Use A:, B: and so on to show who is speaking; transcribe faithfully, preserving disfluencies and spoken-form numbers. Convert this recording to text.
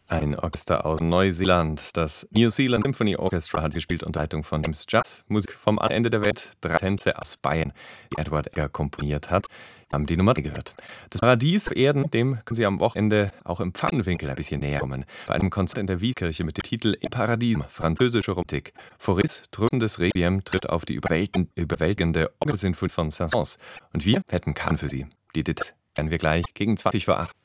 A: Ein Orchester aus Neuseeland, das New Zealand Symphony Orchestra, hat gespielt unter Leitung von James Judd. Musik vom anderen Ende der Welt, drei Tänze aus Bayern, die Edward Egger komponiert hat. Haben die Nummer gehört. Das Paradies auf Erden, dem können Sie am Wochenende auch im Pfannenwinkel ein bisschen näher kommen. Bei einem Konzert in der Wieskirche mit dem Titel Im Paradies, französische Romantik. Faurés drückendes Requiem tritt auf die überwältigende, überwältigende Orgelsinfonie von Saint-Saëns. Und wir hätten Karten für Sie. Die Details werden wir gleich gegen zwanzig vor acht.